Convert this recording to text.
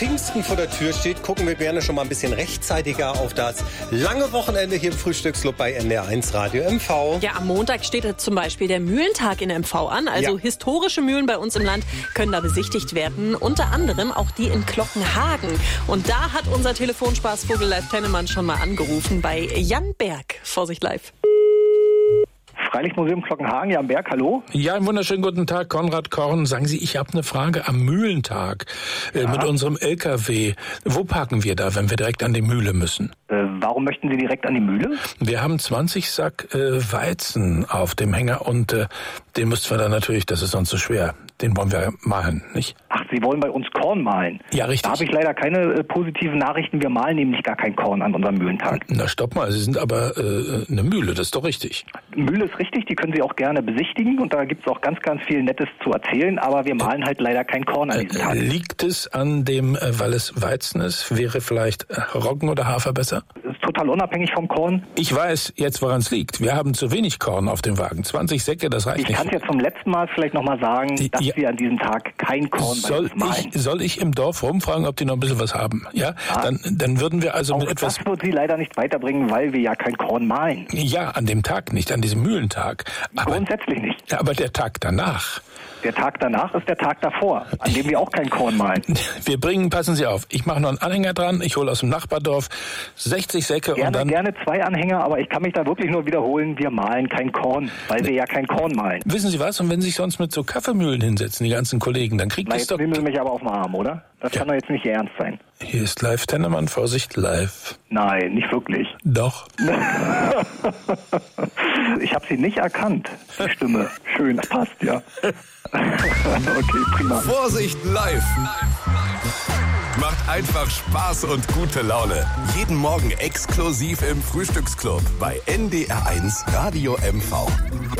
Pfingsten vor der Tür steht, gucken wir gerne schon mal ein bisschen rechtzeitiger auf das lange Wochenende hier im Frühstücksclub bei NDR1 Radio MV. Ja, am Montag steht zum Beispiel der Mühlentag in MV an. Also historische Mühlen bei uns im Land können da besichtigt werden. Unter anderem auch die in Glockenhagen. Und da hat unser Telefonspaßvogel Live Tennemann schon mal angerufen bei Jan Berg. Vorsicht live. Freilichtmuseum Glockenhagen, Jan Berg, hallo? Ja, einen wunderschönen guten Tag, Konrad Korn. Sagen Sie, ich habe eine Frage am Mühlentag mit unserem LKW. Wo parken wir da, wenn wir direkt an die Mühle müssen? Warum möchten Sie direkt an die Mühle? Wir haben 20 Sack Weizen auf dem Hänger und den müssten wir dann natürlich, das ist sonst so schwer, den wollen wir mahlen, nicht? Ach, Sie wollen bei uns Korn mahlen? Ja, richtig. Da habe ich leider keine positiven Nachrichten. Wir mahlen nämlich gar kein Korn an unserem Mühlentag. Na, stopp mal, Sie sind aber eine Mühle, das ist doch richtig. Mühle ist richtig, die können Sie auch gerne besichtigen und da gibt es auch ganz, ganz viel Nettes zu erzählen, aber wir mahlen halt leider kein Korn an diesem Tag. Liegt es an dem, weil es Weizen ist, wäre vielleicht Roggen oder Hafer besser? Das ist total unabhängig vom Korn. Ich weiß jetzt, woran es liegt. Wir haben zu wenig Korn auf dem Wagen. 20 Säcke, das reicht nicht. Ich kann es ja zum letzten Mal vielleicht nochmal sagen, dass wir an diesem Tag kein Korn bei uns mahlen. Soll ich im Dorf rumfragen, ob die noch ein bisschen was haben? Ja? Dann würden wir also auch mit etwas... Das wird Sie leider nicht weiterbringen, weil wir ja kein Korn mahlen. Ja, an dem Tag nicht, an diesem Mühlentag. Aber, grundsätzlich nicht. Aber der Tag danach... Der Tag danach ist der Tag davor, an dem wir auch kein Korn mahlen. Wir bringen, passen Sie auf, ich mache noch einen Anhänger dran, ich hole aus dem Nachbardorf 60 Säcke und dann... Gerne 2 Anhänger, aber ich kann mich da wirklich nur wiederholen, wir mahlen kein Korn, weil wir ja kein Korn mahlen. Wissen Sie was, und wenn Sie sich sonst mit so Kaffeemühlen hinsetzen, die ganzen Kollegen, dann kriegt es doch... Jetzt nehmen Sie mich aber auf den Arm, oder? Das kann doch jetzt nicht Ihr Ernst sein. Hier ist Live Tennemann, Vorsicht, live. Nein, nicht wirklich. Doch. Ich habe Sie nicht erkannt, die Stimme. Schön, das passt, ja. Okay, prima. Vorsicht, live. Macht einfach Spaß und gute Laune. Jeden Morgen exklusiv im Frühstücksclub bei NDR1 Radio MV.